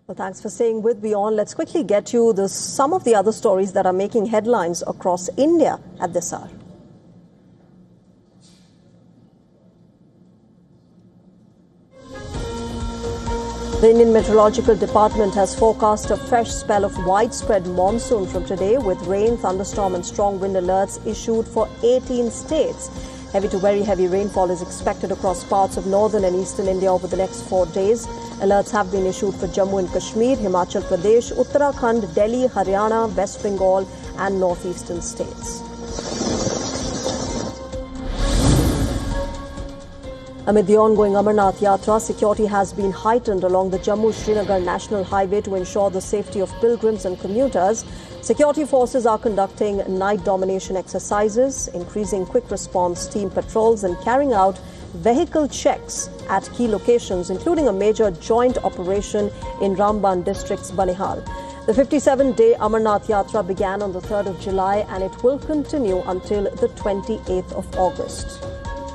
Well, thanks for staying with Beyond. Let's quickly get you some of the other stories that are making headlines across India at this hour. The Indian Meteorological Department has forecast a fresh spell of widespread monsoon from today, with rain, thunderstorm and strong wind alerts issued for 18 states. Heavy to very heavy rainfall is expected across parts of northern and eastern India over the next 4 days. Alerts have been issued for Jammu and Kashmir, Himachal Pradesh, Uttarakhand, Delhi, Haryana, West Bengal and northeastern states. Amid the ongoing Amarnath Yatra, security has been heightened along the Jammu-Srinagar National Highway to ensure the safety of pilgrims and commuters. Security forces are conducting night domination exercises, increasing quick response team patrols and carrying out vehicle checks at key locations, including a major joint operation in Ramban district's Banihal. The 57-day Amarnath Yatra began on the 3rd of July and it will continue until the 28th of August.